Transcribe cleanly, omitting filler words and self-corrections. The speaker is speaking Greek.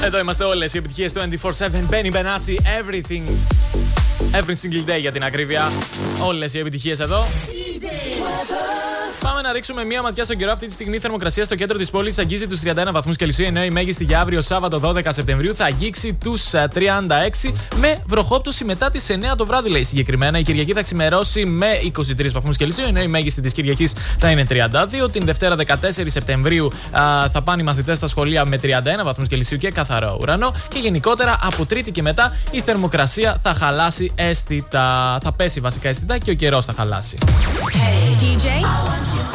Εδώ είμαστε όλες οι επιτυχίες του 24/7. Benny Benassi, every single day για την ακρίβεια. Όλες οι επιτυχίες εδώ. Πάμε να ρίξουμε μία ματιά στον καιρό. Αυτή τη στιγμή η θερμοκρασία στο κέντρο της πόλης αγγίζει τους 31 βαθμούς Κελσίου, ενώ η μέγιστη για αύριο Σάββατο 12 Σεπτεμβρίου θα αγγίξει τους 36 με βροχόπτωση μετά τις 9 το βράδυ, λέει συγκεκριμένα. Η Κυριακή θα ξημερώσει με 23 βαθμούς Κελσίου, ενώ η μέγιστη της Κυριακής θα είναι 32. Την Δευτέρα 14 Σεπτεμβρίου θα πάνε οι μαθητές στα σχολεία με 31 βαθμούς Κελσίου και καθαρό ουρανό. Και γενικότερα από Τρίτη και μετά η θερμοκρασία θα χαλάσει αισθητά. Θα πέσει βασικά αισθητά και ο καιρός θα χαλάσει. Hey, DJ.